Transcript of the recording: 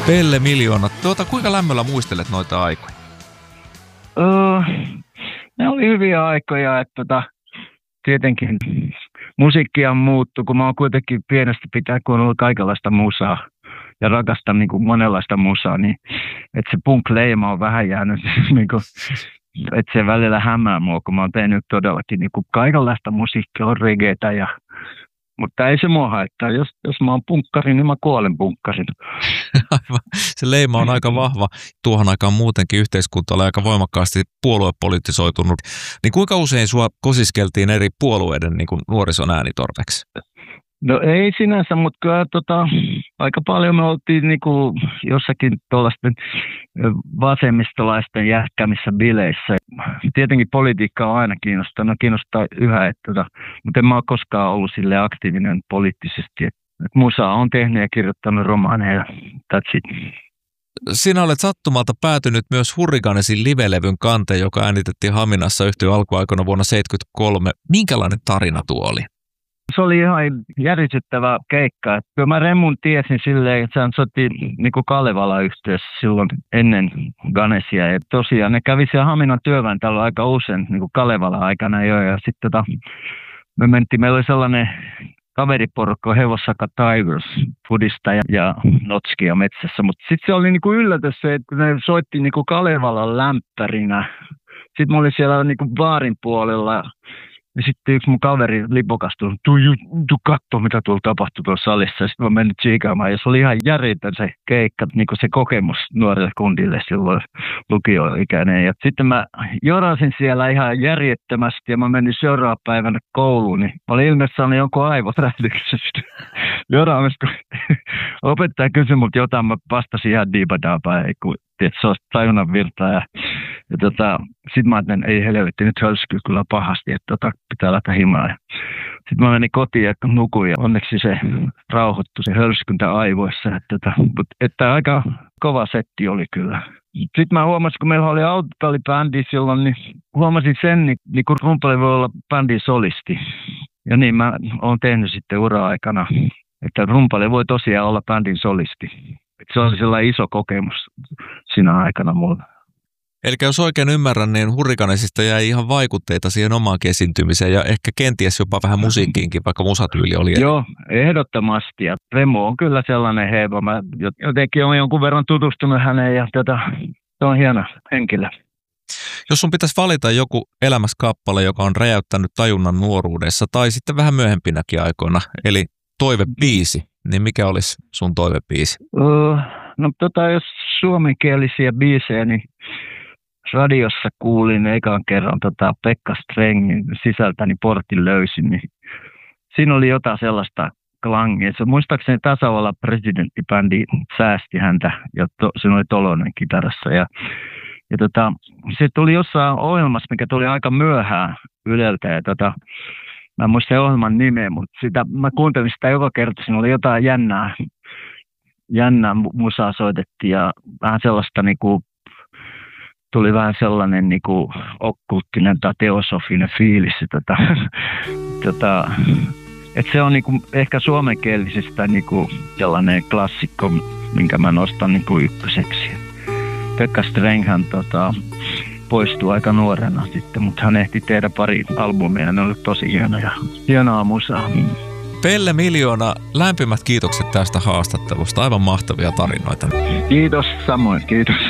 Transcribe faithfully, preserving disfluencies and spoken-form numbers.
Pelle Miljoona, tuota, kuinka lämmöllä muistelet noita aikoja? Öö, ne oli hyviä aikoja, että tota, tietenkin musiikkia muuttui, kun mä oon kuitenkin pienestä pitää kuunnella kaikenlaista musaa ja rakastan niin kuin monenlaista musaa, niin että se punk-leima on vähän jäänyt, niin kuin, että se välillä hämää mua, kun mä oon tehnyt todellakin niin kuin kaikenlaista musiikkia, on reggaetä ja mutta ei se mua haittaa. Jos, jos mä oon punkkari, niin mä kuolen punkkarin. Aivan. Se leima on aika vahva. Tuohon aikaan muutenkin yhteiskunta oli aika voimakkaasti puoluepolitisoitunut. Niin kuinka usein sua kosiskeltiin eri puolueiden niin kuin nuorison äänitorveksi? No ei sinänsä, mutta kyllä tota, aika paljon me oltiin niinku jossakin tuollaisten vasemmistolaisten jähkämissä bileissä. Tietenkin politiikka on aina kiinnostanut, kiinnostaa yhä, että tota, mutta en mä ole koskaan ollut sille aktiivinen poliittisesti. Et, et musaa on tehnyt ja kirjoittanut romaaneja, that's it. Sinä olet sattumalta päätynyt myös Hurricanesin livelevyn kanteen, joka äänitettiin Haminassa yhtyön alkuaikoina vuonna seitsemänkymmentäkolme. Minkälainen tarina tuo oli? Se oli ihan järisyttävä keikka. Kyllä mä Remun tiesin silleen, että hän soitti niin kuin Kalevala-yhtiössä silloin ennen Ganesia. Ja tosiaan ne kävi siellä Haminan työväentalo aika usein niin kuin Kalevala-aikana jo. Ja sitten tota, me mentiin, meillä oli sellainen kaveriporukka, Hevossaka Tigers, Fudista ja, ja Notskia metsässä. Mutta sitten se oli niin kuin yllätys se, että kun ne soitti niin kuin Kalevalan lämpärinä. Sitten mä olin siellä niin kuin baarin puolella. Ja sitten yksi mun kaveri lipokastui, tuu, tuu kattoo mitä tuolla tapahtui tuossa salissa. Ja sitten mä menin tsiikaamaan ja se oli ihan järjetön se keikka, niin kuin se kokemus nuorille kundille silloin lukioikäinen. Ja sitten mä jorasin siellä ihan järjettömästi ja mä menin seuraavana päivänä kouluun. Niin mä olin ilmeisesti saanut jonkun aivoträhdyksestä joraamista. Opettaja kysyi mut jotain, mä vastasin ihan diipadaapaa, että se olisi tajunnan virtaa. Ja, ja tota, sitten mä ajattelin, ei helvetti, nyt hölskyy kyllä pahasti, että tota, pitää lähteä himaan. Sitten mä menin kotiin ja nukuin ja onneksi se rauhoittui se hölskyntä aivoissa. Että, tota, että aika kova setti oli kyllä. Sitten mä huomasin, kun meillä oli autotallibändi silloin, niin huomasin sen, niin, niin kun rumpali voi olla bändin solisti. Ja niin mä oon tehnyt sitten ura-aikana, että rumpali voi tosiaan olla bändin solisti. Että se oli sellainen iso kokemus siinä aikana mulla. Eli jos oikein ymmärrän, niin Hurricanesista jäi ihan vaikutteita siihen omaan esiintymiseen ja ehkä kenties jopa vähän musiikkiinkin, vaikka musatyyli oli. Joo, ehdottomasti. Ja Remo on kyllä sellainen hevo. Mä jotenkin olen jonkun verran tutustunut häneen ja tota, se on hieno henkilö. Jos sun pitäisi valita joku elämäskappale, joka on räjäyttänyt tajunnan nuoruudessa tai sitten vähän myöhempinäkin aikoina, eli toivebiisi, niin mikä olisi sun toivebiisi? Uh, no tota, jos suomenkielisiä biisejä, niin radiossa kuulin ekan kerran tota Pekka Strengin Sisältäni portin löysin, niin siinä oli jotain sellaista klangia. Se, muistaakseni tasavallan presidenttibändi säästi häntä ja to, siinä oli Tolonen kitarassa. Ja, ja tota, se tuli jossain ohjelmassa, mikä tuli aika myöhään Yleltä. Ja tota, mä en muista ohjelman nimeä, mutta sitä, mä kuuntelin sitä joka kerta. Siinä oli jotain jännää, jännää musaa soitettiin ja vähän sellaista niinku tuli vähän sellainen niinku okkulttinen tai teosofinen fiilis. Tota, tota, et se on niinku ehkä suomenkielisistä niinku sellainen klassikko, minkä mä nostan niinku ykköseksi. Pekka Strenghän tota, poistui aika nuorena sitten, mutta hän ehti tehdä pari albumia ja ne oli tosi hienoja, hienoa musaa. Pelle Miljoona, lämpimät kiitokset tästä haastattelusta. Aivan mahtavia tarinoita. Kiitos, samoin, kiitos.